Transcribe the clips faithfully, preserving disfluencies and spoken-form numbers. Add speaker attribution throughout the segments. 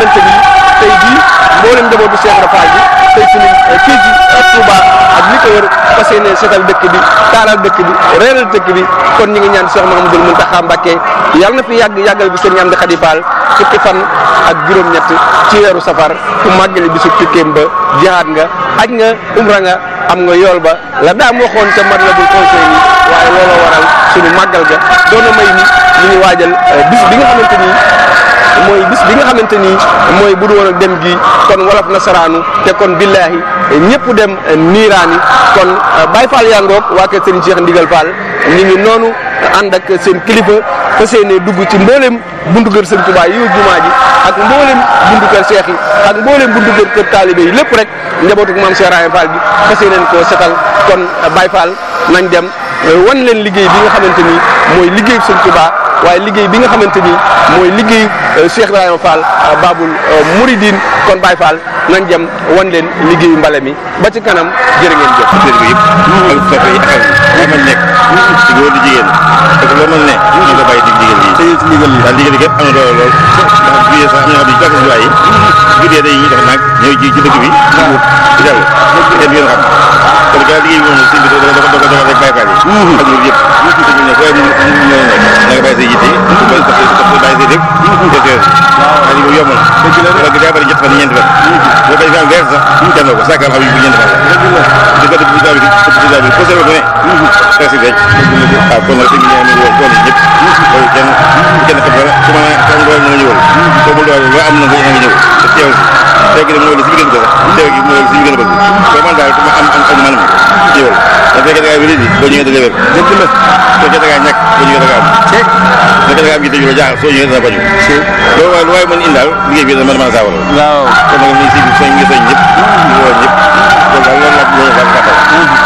Speaker 1: xamante ni tey jii mboolem njabootu Cheikh Ibra Fall bi tey ci fii ci Touba ak li ko wër fas yéene seetal dëkk bi taaral dëkk bi reeral dëkk bi kon ñu ngi ñaan Cheikh Mouhamadoul Mountakha Mbacké yàlla na fi yàgg yàggal bi Serigne Amdi Khady Fall fukki fan ak juróom-ñett ci weeru safar ku màggale bisu tukkeem ba jihaad nga aj nga umra nga am nga yool ba la daam waxoon ca Matlabul Fawzayni waaye looloo waral suñu màggal ga doon na may ni ñu ngi waajal bis bi nga xamante ni mooy bis bi nga xamante ni mooy bu du woon ak dem gi kon wolof nasaraanu te kon billaahi ñëpp dem niiraani kon Baye Fall yaa ngoog waa kër Serigne Cheikh Ndigal Fall ñu ngi noonu ànd ak seen kilifa fas yéene dugg ci mboolem buntu kër Serigne Touba yi jumaa ji ak mboolem buntu kër Cheikh yi ak mboolem buntu kër kër taalibe yi lépp rek njabootu maam Cheikh Rahim Fall bi fas yéene koo setal kon Baye Fall nañ dem wan leen liggéey bi nga xamante ni mooy liggéey Serigne Touba waaye liggéey bi nga xamante ni mooy liggéey Cheikh Ibrahima Fall Babul Mouridine kon Baye Fall nañ dem wan leen liggéeyu mbale mi ba ci kanam jërë ngeen jëf.
Speaker 2: jërëjëf yëpp ak soppe yi ak ak man nekk ci góor di jigéen parce que loo mën ne ñu ko bàyyi dig digal yi tey ci digal yi daal digal yi képp am na doole lool ndax jugee sax am na xam ne jàkk si waay yi guddee day ñuy def nag ñëw ji ci dëkk bi di dell te du ngeen xam kon gaa liggéey bi moom sëñ bi dafa dafa dafa rek Baye Fall yi ak ñun yëpp sëñ bi ne fooy mu ñëw nekk na nga bàyyi say yitte su bàyyi say bàyyi say dëkk te teer waaye li yomb na parce que daa bëri ñett fan ñeenti fan boo koy am weer sax dem na ko sàkkal xam yi bu ñeenti fan la di ko def bu daal bi di daal bi posé bu ne presque denc waaw kon nag sëñ bi nee na woo tool yi ñëpp loolu kenn kenn xam dara su ma xam doole na nga ñëwal soo mu doole loo am na nga ñëw te teew si teeg mooy li si bi gën a bëgg teew gi mooy li si bi gën a bëgg soo man daal ma am am ak man mi ñëwal da fekkee da ngaa wéri di boo ñëwee da nga wér dëgg la fekkee da ngaa ñàkk boo ñëwee da nga am fekkee da nga am gi tëju la jaaxal soo ñëwee dana bañu loolu waaye lu waaye mën indaal liggéey bi dana mën a mën a saawal waaw kon nag ni si bi soñ ngi soñ ñëpp ñu woo ñëpp loolu daal loolu la loolu la gàttal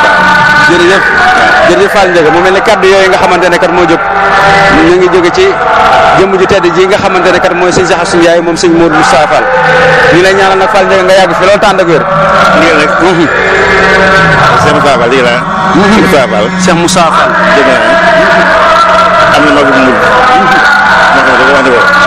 Speaker 1: jërëjëf jërëjëf Fall Ndiaga mu mel ne kaddu yooyu nga xamante ne kat moo jóg ñu ngi jóge ci jëmm ju tedd ji nga xamante ne kat mooy sëñ Cheikh Assou Ndiaye moom sëñ Modou Moustapha Fall ñu lay ñaanal nag Fall Ndiaga nga yàgg fi loolu tànd ak wér
Speaker 2: ndigal nag Cheikh Moustapha Fall dégg naa Cheikh Moustapha Fall
Speaker 1: Cheikh Moustapha Fall
Speaker 2: dégg naa am na magu mul moo xam ne dafa wante woon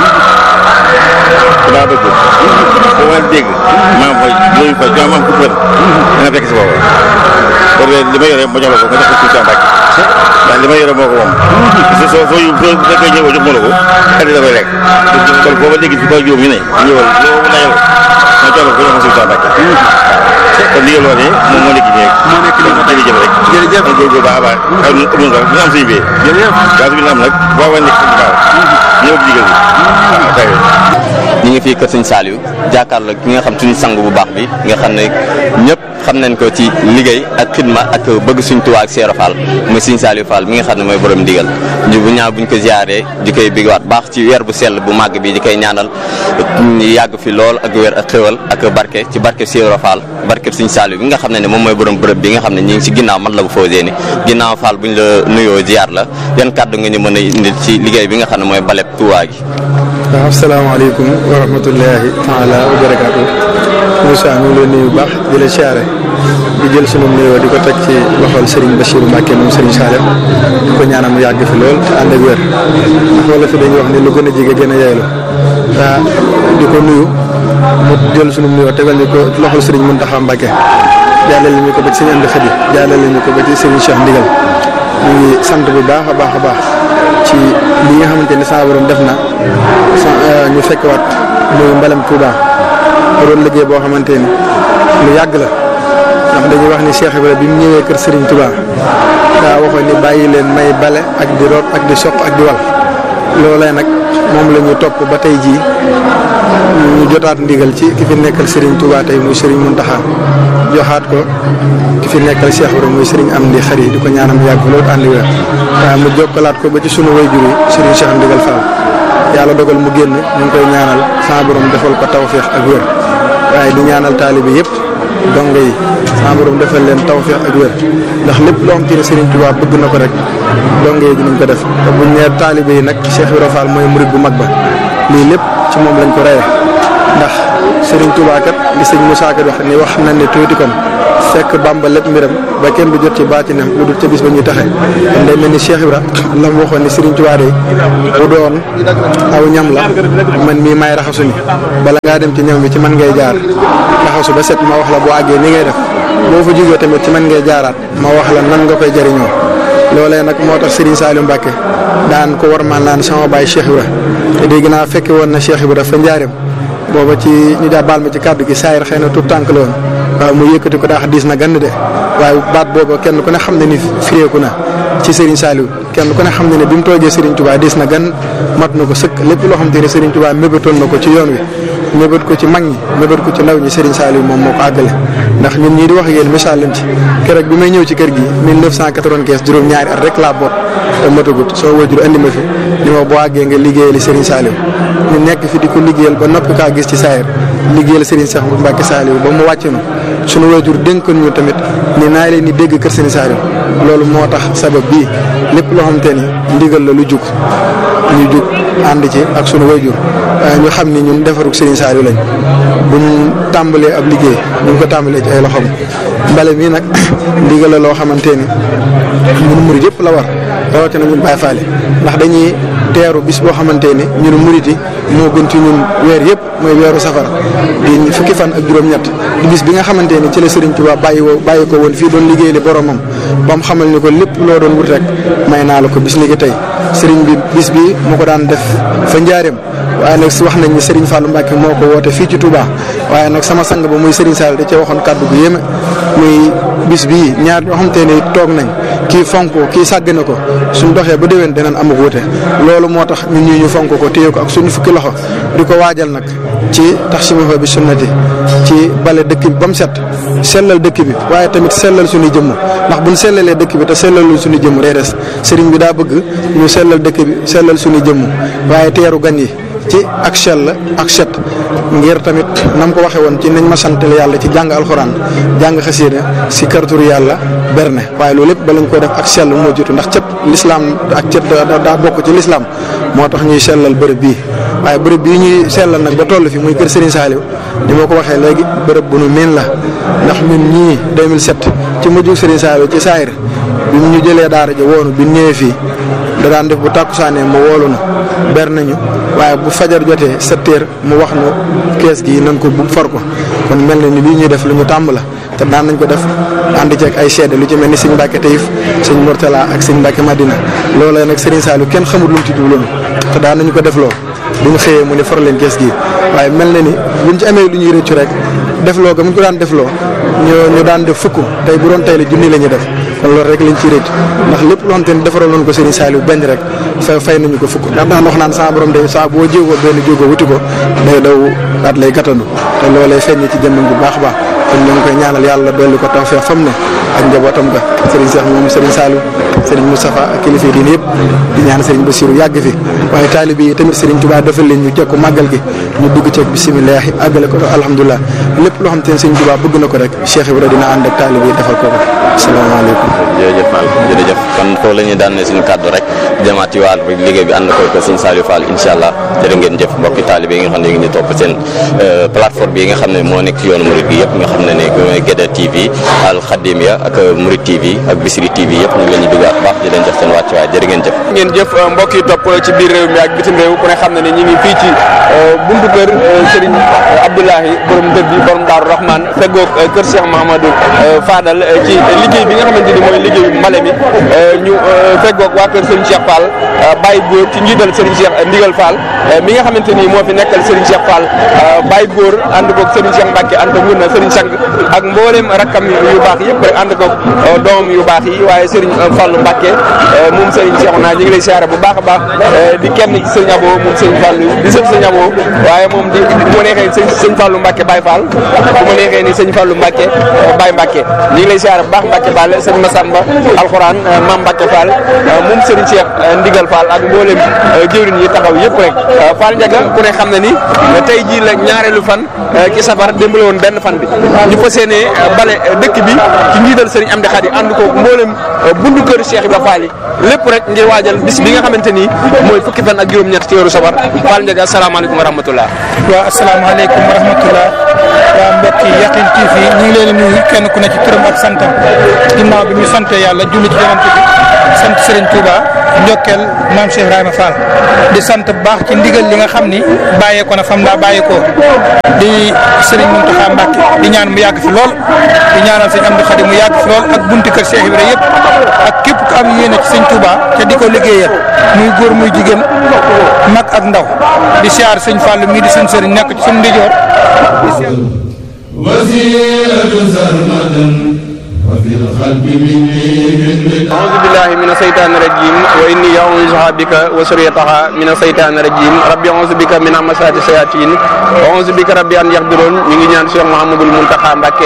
Speaker 2: daa bëgg boo ma dégg maam fa loolu fa jom am ku fën da nga fekk si boobu kon li ma yore ma jox la ko nga def ko ci sa mbàkk ndax li ma yore moo ko moom parce que soo soo soo fekkee ñëwoo jox ma la ko xel da koy lekk kon boo ma dégg si boo juum ñu ne ñëwal loo layal ma jox la ko jox ma si sa mbàkk kon li nga loo ne moom moo nekk nii rek moo nekk nii ma jërëjëf rek jërëjëf kon góorgóorlu baax a baax xaw na ëmul sax ñu am suñu bee jërëjëf gaa su bi am nag boo wa nekk suñu baax ñëw digal
Speaker 3: ñi ngi fii kër sëñ Saliou jàkkaarloo ki nga xam suñu sang bu baax bi nga xam ne ñëpp xam nañ ko ci liggéey ak xidma ak bëgg suñ Tuubaa ak Seero Fall mooy sëñ Saliou Fall mi nga xam ne mooy borom ndigal ñu bu ñaaw buñ ko ziaree di koy bigwaat baax ci weer bu sell bu màgg bi di koy ñaanal yàgg fi lool ak wér ak xéwal ak barke ci barke Seero Fall barke sëñ Saliou bi nga xam ne ne moom mooy borom bërëb bi nga xam ne ñi ngi ci ginnaaw Matlabul Fawzayni ginnaaw Fall buñ la nuyoo ziar la yan kàddu nga ñu mën a indi ci liggéey bi nga xam ne mooy baleb Tuubaa gi.
Speaker 4: waaw asalaamaaleykum wa rahmatullahi taala wa barakaatu Moussa ñu ngi lay nuyu bu baax di la siyaare di jël sunu nuyoo di ko teg ci loxol Serigne Bachirou Mbacké moom Serigne Saliou di ko ñaanal mu yàgg fi lool te ànd ak wér ndax wala fi dañuy wax ne lu gën a jege gën a yeylu waa di ko nuyu mu jël sunu nuyoo tegal ñu ko loxol Serigne Mountakha Mbacké jàllale ñu ko ba ci Serigne Amdi Khady jàllale ñu ko ba ci Serigne Cheikh Ndigal ñu ngi sant bu baax a baax a baax ci li nga xamante ni saa borom def na ñu fekkwaat muy mbalam Touba mu doon liggéey boo xamante ni lu yàgg la ndax dañuy wax ni Cheikh Ibrahima bi mu ñëwee kër Serigne Touba daa waxoon ni bàyyi leen may bale ak di root ak di soq ak di wal loolee nag moom la ñu topp ba tey jii ñu jotaat ndigal ci ki fi nekkal Serigne Touba tey muy Serigne Mountakha joxaat ko ki fi nekkal Cheikh Ibrahima muy Serigne Amdi Khady di ko ñaanam yàgg loolu ànd wér waaw mu jokkalaat ko ba ci sunu wayjur yi Serigne Cheikh Ndigal Fall yàlla dogal mu génn ñu ngi koy ñaanal sa borom defal ko tawféex ak wér waaye di ñaanal taalibe yëpp donga yi sa borom defal leen tawféex ak wér ndax lépp loo xam te ne Serigne Touba bëgg na ko rek donga yi dinañ ko def te buñ nee taalibe yi nag Cheikh Ibrahima Fall mooy murid bu mag ba lii lépp ci moom lañ ko reyee ndax Serigne Touba kat li sëñ Moussa kat wax ni wax nañ ne tuuti kon fekk Bàmba lépp mbiram ba kenn du jot ci baatinam lu dul ca bis ba ñuy taxe kon day mel ni Cheikh Ibra la mu waxoon ni Serigne Touba day bu doon aw ñam la man mii may raxasu ni bala ngaa dem ci ñam bi ci man ngay jaar raxasu ba set ma wax la boo àggee ni ngay def boo fa jógee tamit ci man ngay jaaraat ma wax la nan nga koy jëriñoo loolee nag moo tax Serigne Saliou Mbacké daan ko war maan naan sama baay Cheikh Ibra te dégg naa fekke woon na Cheikh Ibra fa njaareem booba ci ñu daa baal ma ci kàddu gi saayir xëy na tout tànk la woon waaw mu yëkkati ko daax diis na gann de waaye baat booba kenn ku ne xam ne ni firéeku na ci Serigne Saliou kenn ku ne xam ne ne bi mu toogee Serigne Touba diis na gan mat na ko sëkk lépp loo xam te ne Serigne Touba mébétoon na ko ci yoon wi mébét ko ci mag ñi mébét ko ci ndaw ñi Serigne Saliou moom moo ko àggale ndax ñun ñii di wax ak yéen misaal lañ ci keroog bi may ñëw ci kër gi mille neuf cent quatre-vingt-quinze juróom-ñaari at rek laa boot te matagut soo wajur andi ma fi li ma boo àggee nga liggéeyal Serigne Saliou ñu nekk fi di ko liggéeyal ba noppi kaa gis ci saayir liggéeyal Serigne Cheikh Mbacké Saliou ba mu wàcc na sunu wajur dénkoon ñu tamit ni naa leen ni dégg kër Serigne Saliou loolu moo tax sabab bii lépp loo xamante ni ndigal la lu jug ñu jug ànd ci ak sunu wajur ñu xam ni ñun defarug Serigne Saliou lañ buñ tàmbalee ab liggéey ñu ngi ko tàmbalee ci ay loxoom mbale mii nag ndigal la loo xamante ni ñun murid yëpp la war rawatina ñun Baay Faal ndax dañuy teeru bis boo xamante ni ñun murid yi moo gën ci ñun weer yëpp mooy weeru safar di fukki fan ak juróom-ñett di bis bi nga xamante ni ci la Serigne Touba bàyyi woo bàyyi ko woon fii doon liggéey li boromam ba mu xamal ni ko lépp loo doon wut rek may naa la ko bis ni ki tey Serigne bi bis bi mu ko daan def fa njaareem waaye nag si wax nañ ni Serigne Fallou Mbacké moo ko woote fii ci Touba waaye nag sama sang ba muy Serigne Sall da cee waxoon kàddu gu yéeme muy bis bii ñaar ñoo xamante ni toog nañ kii fonk ko kii sàgg na ko suñ doxee ba déwén dinañ amuk wute loolu moo tax ñun ñii ñu fonk ko téye ko ak suñu fukki loxo di ko waajal nag ci taxsimuhu bi sunnati ci bale dëkk bi ba mu set sellal dëkk bi waaye tamit sellal suñu jëmm ndax buñ sellalee dëkk bi te sellalul suñu jëmm day des sëriñ bi daa bëgg ñu sellal dëkk bi sellal suñu jëmm waaye teeru gan yi ci ak sell ak set ngir tamit nam ko waxee woon ci nañ ma santal yàlla ci jàng alxuraan jàng xasiida si karturu yàlla berne waaye loolu lépp ba lañ koy def ak sell moo jiitu ndax cet lislaam ak cet daa bokk ci lislaam moo tax ñuy sellal bërëb bii waaye bërëb bii ñuy sellal nag ba toll fi muy kër Serigne Saliou ni ma ko waxee léegi bërëb bu nu miin la ndax ñun ñii deux mille sept ci mujj Serigne Saliou ci saayir bi mu ñu jëlee daara ja woonu bi ñëwee fii da daan def bu tàkkusaanee mu woolu na ber nañu waaye bu fajar jotee sept heures mu wax nu kees gi nan ko bu for ko kon mel na ni lii ñuy def lu ñu tàmm la te daan nañ ko def ànd ceeg ay seede lu ci mel ni sëñ Mbacke Taïf sëñ Mourtala ak sëñ Mbacke Madina loolee nag Serigne Saliou kenn xamul lu mu ci jubloon te daan nañu ko def loo bu ñu xëyee mu ne for leen kees gi waaye mel na ni buñ ci amee lu ñuy rëccu rek def loo ga mu ko daan def loo ñu ñu daan def fukk tey bu doon tey la junni la ñuy def kon loolu rek lañ ciy rëcc ndax lépp loo xam te ne defaraloon ko Serigne Saliou benn rek fa fay nañu ko fukk ndax daan wax naan saa borom day saa boo jéegoo benn jéegoo wuti ko day daw daat lay gàttandu te loolee feeñ ci jëmmam bu baax a baax kon ñu ngi koy ñaanal yàlla dolli ko tawfeex fam ne ak njabootam ga Serigne Cheikh moom Serigne Saliou Serigne Moustapha ak kilifa yi diine yëpp di ñaan Serigne Bassirou yàgg fi waaye taalibe yi tamit Serigne Touba defal leen ñu jekku màggal gi ñu dugg ceeg bisimilah àggale ko alhamdulilah lépp loo xam te ne Serigne Touba bëgg na ko rek Cheikh Ibra dina ànd ak taalibe yi defal ko ko asalaamaaleykum.
Speaker 3: jërëjëf Fall jërëjëf kon foofu la ñuy daanee suñu kàddu rek jëmaat ci wàllu liggéey bi ànd ko ko Serigne Saliou Fall incha allah jërë ngeen jëf mbokki taalibe yi nga xam ne ñu ngi topp seen plateforme bi nga xam ne moo nekk ci yoonu Mouride bi yëpp nga xam ne ne mooy Guédé T V Al Khadimia ak Mouride T V ak Bichri T V yëpp ñu ngi leen di duggaat baax di leen jox seen wàccuwaay jërë ngeen jëf
Speaker 1: ngeen jëf mbokk yi topp ci biir réew mi ak bitim réew ku ne xam ne ne ñi ngi fii ci buntu kër Serigne Abdoulahi borom dër bi borom Daaru Rahman feggoog kër Cheikh Mahamadou Fadal ci liggéey bi nga xamante ni mooy liggéeyu mbale mi ñu feggoog waa kër Serigne Cheikh Fall Baye Góor ci njiital Serigne Cheikh Ndigal Fall mi nga xamante ni moo fi nekkal Serigne Cheikh Fall Baye Góor ànd koog Serigne Cheikh Mbacke ànd koog na Serigne Sang ak mboolem rakkam yu baax yëpp rek ànd koog doomam yu baax yi waaye Serigne Fallou Mbacke moom Serigne Cheikh naa ñu ngi lay siyaare bu baax a baax di kenn ci Serigne Abo moom Serigne Fallou di sëf Serigne Abo waaye moom di bu ma neexee Serigne Fallou Mbacke Baye Fall bu ma neexee ni Serigne Fallou Mbacke Baye Mbacke ñu ngi lay siyaare bu baax Mbacke Fall Serigne Massamba Alxuraan Mame Mbacke Fall moom Serigne Cheikh Ndigal Fall ak mboolem jëwriñ yi taxaw yëpp rek Fall Ndiaga ku ne xam na ni tey jii la ñaareelu fan ci safar démb la woon benn fan bi ñu fas yéene bale dëkk bi ci njiital Serigne Amdi Khady ànd ko mboolem bundu kër Cheikh Ibra Fall yi lépp rek ngir waajal bis bi nga xamante ni mooy fukki fan ak juróom-ñett ci weeru safar Fall Ndiaga asalaamaaleykum wa rahmatullah.
Speaker 5: waaw asalaamaaleykum wa rahmatullah waa mbokki Yaqin T V ñu ngi leen di nuyu kenn ku ne ci turam ak santam ginnaaw bi ñu sante yàlla julli ci yonent bi sant Serigne Touba njokkeel maam Cheikh Ibrahima Fall di sant bu baax ci ndigal li nga xam ni bàyyeekoo na fam daa bàyyeekoo di Serigne Mountakha Mbacké di ñaan mu yàgg fi lool di ñaanal sëñ Amdi Khadi mu yàgg fi lool ak bunti kër Cheikh Ibrahima yëpp ak képp ku am yéene ci sëñ Touba te di ko liggéeyal muy góor muy jigéen mag ak ndaw di siyaar sëñ Fall mii di suñ sëriñ nekk ci suñu ndijoor
Speaker 1: أعوذ بالله من الشيطان الرجيم وإني أعوذ بك وذريتها من الشيطان الرجيم ربي أعوذ بك من همزات الشياطين وأعوذ بك ربي أن يحضرون ñu ngi ñaan Cheikh Mouhamadoul Mountakha Mbacké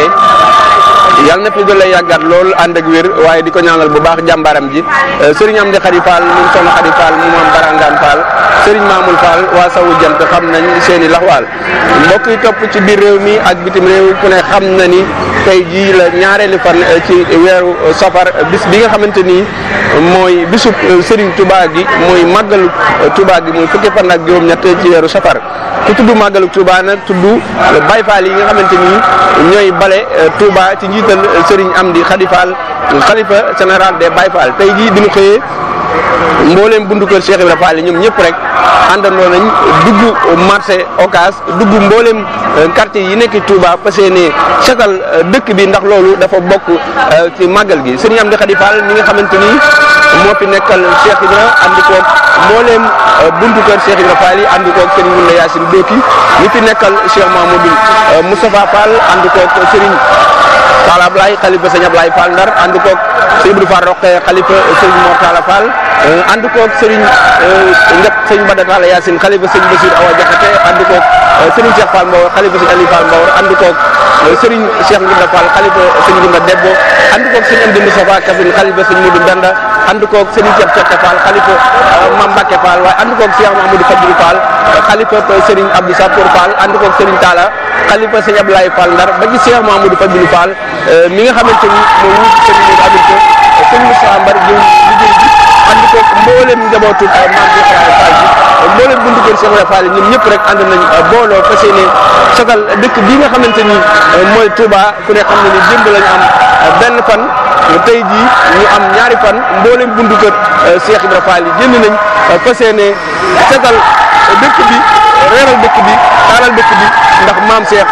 Speaker 1: yàlla na fi doole yàggat lool ànd ak wér waaye di ko ñaanal bu baax jàmbaram ji Serigne Amdi Khadi Fall moom soxna Khadi Fall mu maam Barangaan Fall Serigne Mamoul Fall waa Sawu Jant xam nañ seeni laxwaal mbokk yi topp ci biir réew mi ak bitim réew ku ne xam na ni tey jii la ñaareelu fan ci weeru safar bis bi nga xamante ni mooy bisub Serigne Touba gi mooy màggalu Touba gi mooy fukki fan ak juróom-ñett ci weeru safar ku tudd màggalu Touba nag tudd Baye Fall yi nga xamante ni ñooy bale Touba ci njiital Serigne Amdi Khadi Fall xalifa général des Baye Fall tey jii bi ñu xëyee mbooleem bundu kër Cheikh Ibrahima Fall ñoom ñëpp rek àndandoo nañ dugg marché Ocass dugg mbooleem quartier yi nekk Touba parce que ne setal dëkk bi ndax loolu dafa bokk ci màggal gi Serigne Amdi Khadi Fall mi nga xamante ni moo fi nekkal Cheikh Ibrahima andi koog mbooleem buntu kër Cheikh Ibrahima Fall yi andi koog Serigne Mounda Yacine Doki ñi fi nekkal Cheikh Mamadou Moustapha Fall andi koog Serigne Fall Ablaye xalifa Serigne Ablaye Fall Ndar andi koog Serigne Ibou Fall Roqe xalifa Serigne Mortala Fall ànd koog Serigne Ndep Serigne Bada Talla Yacine xalifa Serigne Bassir Awa Diakhaté ànd koog Serigne Cheikh Fall Mbawar xalifa Serigne Ali Fall Mbawar ànd koog Serigne Cheikh Ndinda Fall xalifa Serigne Ndinda Debbo ànd koog Serigne Amdi Moustapha Kafine xalifa Serigne Modou Benda ànd koog Serigne Cheikh Cheikh Fall xalifa Mame Mbacke Fall waaye ànd koog Cheikh Mahamadou Fadilou Fall xalifa Serigne Abdou Sapour Fall ànd koog Serigne Talla xalifa Serigne Abdoulaye Fall Ndar ba ci Cheikh Mahamadou Fadilou Fall mi nga xamante ni moo wuutu Serigne Modou Abdou Serigne Moussa Mbar jëw liggéey bi ànd koog mboolem njabootu maam Cheikh Ibrahima Fall bi mboolem bundu kër Cheikh Ibrahima Fall ñoom ñëpp rek ànd nañ booloo fas yéene sagal dëkk bi nga xamante ni mooy Touba ku ne xam ne ni démb lañu am benn fan tey jii ñu am ñaari fan mboolem bundu kër Cheikh Ibrahima Fall yi génn nañ fas yéene sagal dëkk bi reeral dëkk bi taalal dëkk bi ndax maam Cheikh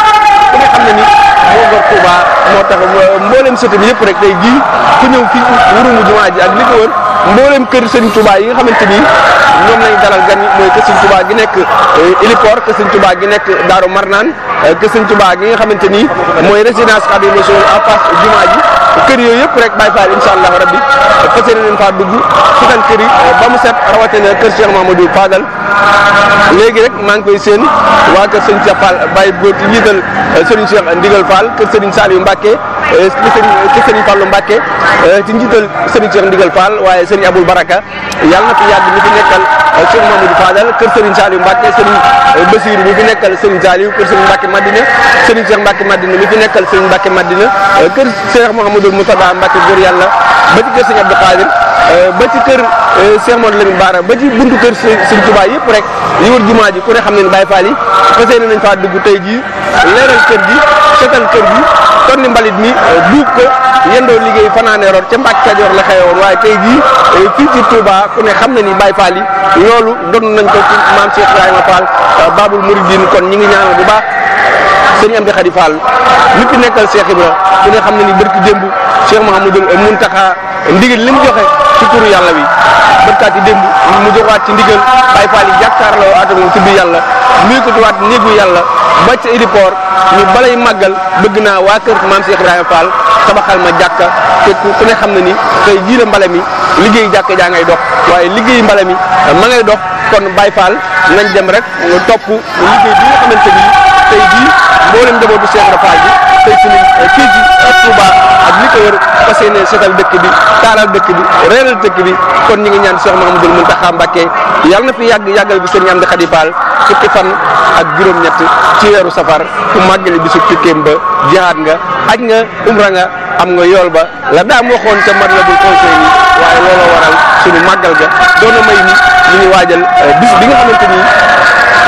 Speaker 1: ku ne xam ne ni moo gor Touba moo tax mboolem sëte bi yëpp rek tey jii ku ñëw fii wurumu jumaa ji ak li ko wër mboolem kër Serigne Touba yi nga xamante ni ñoom lañ dalal gan yi mooy kër Serigne Touba gi nekk Ilipor kër Serigne Touba gi nekk Daaru Marnaan kër Serigne Touba gi nga xamante ni mooy résidence Khadim Rassoul en face jumaa ji kër yooyu yëpp rek Baye Fall incha allah rabbi fas yéene leen faa dugg sutal kër yi ba mu set rawatina kër Cheikh Mamadou Fadal léegi rek maa ngi koy seen waa kër Serigne Cheikh Fall Baye Góor ci njiital Serigne Cheikh Ndigal Fall kër Serigne Saliou Mbacké kër Serigne Fallou Mbacké ci njiital Serigne Cheikh Ndigal Fall waaye Serigne Aboul Baraka yàlla na fi yàgg mi fi nekkal Cheikh Mamadou Fadal kër Serigne Saliou Mbacké Serigne Bassirou mi fi nekkal Serigne Saliou kër Serigne Mbacké Madina Serigne Cheikh Mbacké Madina mi fi nekkal Serigne Mbacké Madina kër Cheikh Mouhamadoul Moustapha Mbacké góor yàlla ba ci kër Serigne Abdou Khadir ba ci kër Cheikh Modou Lamine Bara ba ci buntu kër Serigne Touba yëpp rek yi wër jumaa ji ku ne xam ne ni Baye Fall yi fas yéene nañ faa dugg tey jii leeral kër gi setal kër gi tonni mbalit mi duub ko yendoo liggéey fanaane root ca Mbàkke Kajoor la xewoon waaye tey jii fii ci Touba ku ne xam na ni Baye Fall yi loolu doon nañ ko ci maam Cheikh Ibrahima Fall Babul Mouridine kon ñi ngi ñaanal bu baax Serigne Amdi Khadi Fall li fi nekkal Cheikh Ibrahima ku ne xam na ni barki démb Cheikh Mouhamadoul Mountakha ndigal li mu joxe ci turu yàlla wi barkaati démb mu joxaat ci ndigal Baye Fall yi jàkkaarloo at moom ci biir yàlla nuyu ko ci waat néegu yàlla ba ca Idipor ñu balay màggal bëgg naa waa kër maam Cheikh Ibrahima Fall tabaxal ma jàkka te ku ne xam na ni tey jii la mbale mi liggéey jàkka jaa ngay dox waaye liggéey mbale mi ma ngay dox kon Baye Fall nañ dem rek topp liggéey bi nga xamante ni tey jii mboolem njabootu Cheikh Ibrahima Fall bi tey tamit kii ji Touba ak li ko wër fas yéene setal dëkk bi taalal dëkk bi reeral dëkk bi kon ñi ngi ñaan Cheikh Mouhamadoul Mountakha Mbacké yàlla na fi yàgg yàggal bi Serigne Amdi Khadi Fall fukki fan ak juróom-ñett ci weeru safar ku màggali bisu tukkeem ba jihaad nga aj nga umra nga am nga yool ba la daam waxoon ca Matlabul Fawzayni waaye looloo waral suñu màggal ga doona may ni ñu ngi waajal bis bi nga xamante ni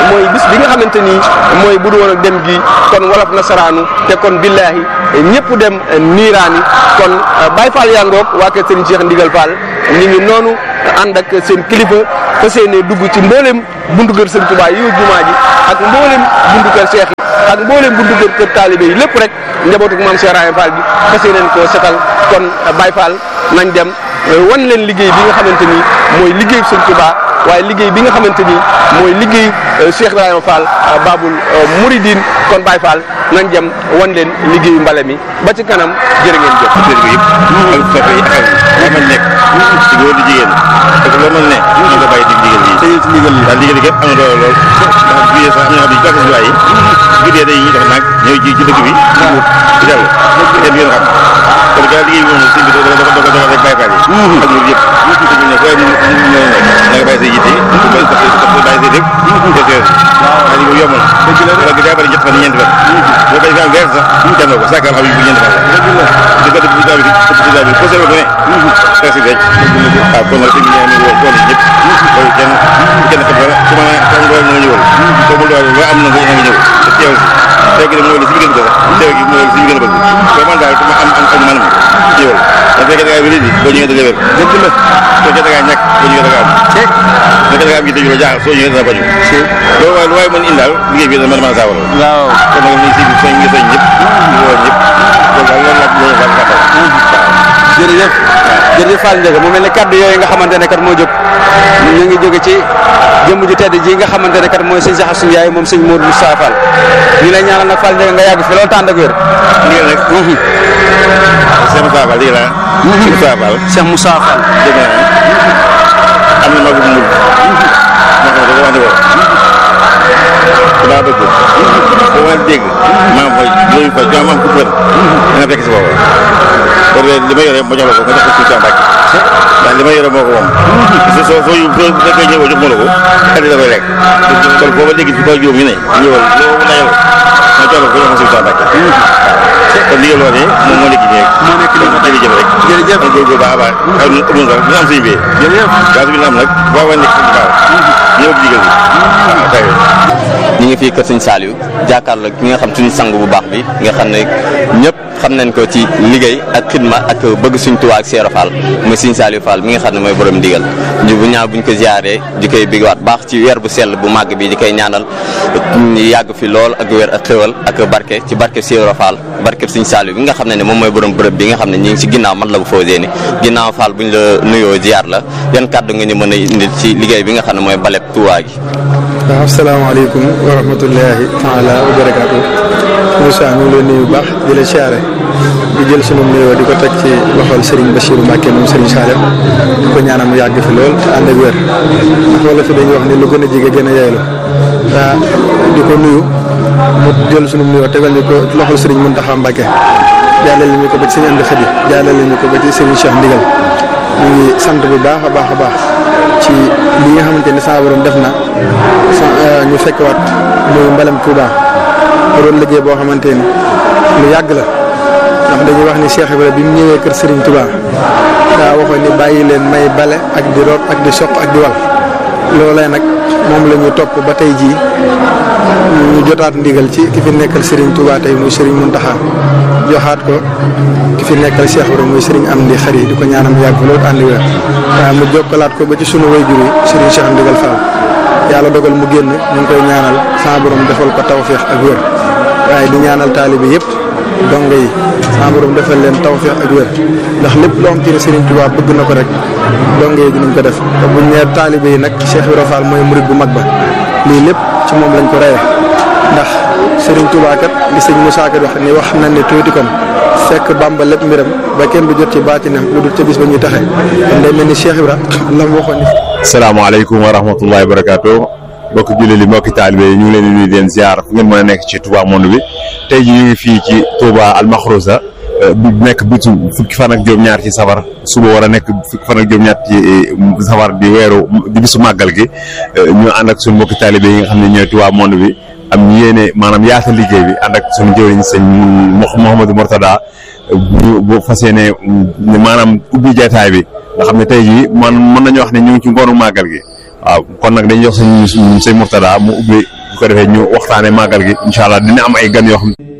Speaker 1: mooy bis bi nga xamante ni mooy bu du woon ak dem gi kon wolof nasaraanu te kon billaahi ñëpp dem niiraani kon Baye Fall yaa ngoog waa kër Serigne Cheikh Ndigal Fall ñu ngi noonu ànd ak seen kilifa fa seenee dugg ci mboolem buntu kër Serigne Touba yi jumaa ji ak mboolem buntu kër Cheikh yi ak mboolem buntu kër kër taalibe yi lépp rek njabootu maam Cheikh Rahim Fall bi fa seeneen koo setal kon Baye Fall nañ dem wan leen liggéey bi nga xamante ni mooy liggéey Serigne Touba waaye liggéey bi nga xamante ni mooy liggéey Cheikh Ibrahima Fall Babul Mouridine kon Baye Fall nañ dem wan leen liggéeyu mbale mi ba ci kanam jërë ngeen jëf.
Speaker 2: bi yëpp ak soppe yi ak loo mën nekk ci góor di jigéen parce que loo mën ne ñu ko bàyyi dig digal yi te ci digal yi daal digal yi képp am na doole lool ndax biyee sax am na xam ne jàkk si waay yi guddee day ñuy def nag ñëw ci ci dëkk bi ci dell te ngeen xam kon gaa liggéey bi moom sëñ bi dafa dafa dafa dafa rek Baye Fall yi ak ñun yëpp te ñu ne ko ñu ñu nga bàyyi say yitte bàyyi say dëkk te teer waaye li yomb na dëgg daa bari ñett fan ñeenti fan boo koy am weer sax kenn ko sàkkal xam yi bu ñeenti fan di ko def bu daa bi di daa bi ko sebe ko ne presque dej waaw kon nag sëñ bi ñaan woo ko ñëpp loolu kenn kenn xam dara su ma am doole na ñëwal ko mu doole ba am na nga ñëw te teew si teew gi mooy li si gën a bëgg teew gi mooy li si gën a bëgg ko man daal ma am am ak manam ñëwal da fekk da ngaa wéri di boo ñëwee da nga wér dëgg la soo da ngaa ñàkk boo ñëwee da nga am da nga am gi dañu la jaaxal soo ñëwee dana bañu loolu waaye lu waaye mën indaal liggéey bi dana mën a saawal waaw kon nag ñu si bi soñ ngi soñ ñëpp ñu woo ñëpp loolu daal loolu la loolu daal gàttal
Speaker 6: jërëjëf jërëjëf Fall Ndiaga mu mel ne kaddu yooyu nga xamante ne kat moo jóg ñu ngi jóge ci jëmm ju tedd ji nga xamante ne kat mooy sëñ Cheikh Assou Ndiaye moom sëñ Modou Moustapha Fall ñu lay ñaanal nag Fall Ndiaga nga yàgg fi loolu tànd ak wér
Speaker 2: ndigal nag Cheikh Moussa Fall dégg naa Cheikh Moussa Fall
Speaker 6: Cheikh Moussa Fall
Speaker 2: dégg naa am na magu mul moo xam ne dafa wax ne ko daa bëgg boo ma dégg maam fa loolu fa jo maam ku wër da nga fekk si boobu kon li ma yore ma jox la ko nga jox ko suñu Mbàkke ndax li ma yore moo ko moom soo soo soo fekkee ñëwoo jox ma la ko xel da koy lekk kon boo ma dégg fi ba juróom ñu ne ñëwal loolu la yow ma jox la ko jox ko suñu Mbàkke kon liggéey loolu moom moo nekk nii moo nekk nii ma jëf rek jërëjëf kon góorgóorlu baax a baax xam ne amul nga ñu am suñu bee jërëjëf gaa suñu am nag boo ma nekk suñu baax ñëw digal bi
Speaker 3: ñi ngi fii kër sëñ Saliou jàkkaarloo ki nga xam suñu sang bu baax bi nga xam ne ñëpp xam nañ ko ci liggéey ak xidma ak bëgg suñ Tuubaa ak Seero Fall muy sëñ Saliou Fall mi nga xam ne mooy borom ndigal ñu bu ñaaw buñ ko ziaree di koy bigwaat baax ci weer bu sell bu màgg bi di koy ñaanal yàgg fi lool ak wér ak xéwal ak barke ci barke Seero Fall barke sëñ Saliou bi nga xam ne ne moom mooy borom bërëb bi nga xam ne ñi ngi ci ginnaaw man la bu fausé ni ginnaaw Fall buñ la nuyoo ziar la yan kàddu nga ñu mën a indil ci liggéey bi nga xam ne mooy baleb Tuubaa gi.
Speaker 4: waaw asalaamaaleykum wa rahmatullahi taala wa barakaatu Moussa ñu ngi lay nuyu bu baax di la siyaare di jël sunu nuyoo di ko teg ci loxol Serigne Bachirou Mbacke moom Serigne Salem di ko ñaanal mu yàgg fi lool te ànd ak wér ndax wala fi dañuy wax ni lu gën a jege gën a yeylu daa di ko nuyu mu jël sunu nuyoo tegal ñu ko loxol Serigne Mountakha Mbacke jàllale ñu ko ba ci Serigne Amdi Khady jàllale ñu ko ba ci Serigne Cheikh Ndigal ñu ngi sant bu baax a baax a baax ci li nga xamante ni saa borom def na ñu fekkwaat muy mbalam Touba doon liggéey boo xamante ni lu yàgg la ndax dañuy wax ni Cheikh Ibrahima bi mu ñëwee kër Serigne Touba daa waxoon ni bàyyi leen may bale ak di root ak di soq ak di wal loolee nag moom la ñu topp ba tey jii ñu jotaat ndigal ci ki fi nekkal Serigne Touba tey muy Serigne Mountakha joxaat ko ki fi nekkal Cheikh Ibrahima muy Serigne Amdi Khady di ko ñaanam yàgg loolu ànd wér waaw mu jokkalaat ko ba ci sunu wayjur yi Serigne Cheikh Ndigal Fall yàlla dogal mu génn ñu ngi koy ñaanal sama borom defal ko tawféex ak wér waaye di ñaanal taalibe yëpp donga yi sama borom defal leen tawféex ak wér ndax lépp loo xam te ne Serigne Touba bëgg na ko rek donga yi dinañ ko def te buñ nee taalibe yi nag Cheikh Ibrahima Fall mooy murid bu mag ba lii lépp ci moom lañ ko reye ndax Serigne Touba kat li sëñ Moussa kat wax ni wax na ne tuuti kon fekk Bamba lépp mbiram ba kenn du jot ci baatinam lu dul ca bis ba ñuy taxe kon day mel ni Cheikh Ibra la mu waxoon ni.
Speaker 7: salaamaaleykum wa rahmatullahi wa barakaatu mbokki jullit yi mbokki taalibe yi ñu ngi leen di nuyu di leen ziar fu ngeen mën a nekk ci Touba Monde bi tey jii ñu ngi fii ci Touba Al Makhrousa bi nekk bitu fukki fan ak juróom-ñaar ci safar suba war a nekk fukki fan ak juróom-ñaar ci safar di weeru di bisu màggal gi ñu ànd ak suñu mbokki taalibe yi nga xam ne ñooy Touba Monde bi am yéene maanaam yaata liggéey bi ànd ak suñu jëwriñ sëñ Mouhamadou Mourtada bu bu fas yéene maanaam ubbi jataay bi nga xam ne tey jii man mën nañu wax ne ñu ngi ci ngoonu màggal gi waaw kon nag dañuy jox sëñ sëñ Mourtada mu ubbi bu ko defee ñu waxtaanee màggal gi incha allah dina am ay gan yoo xam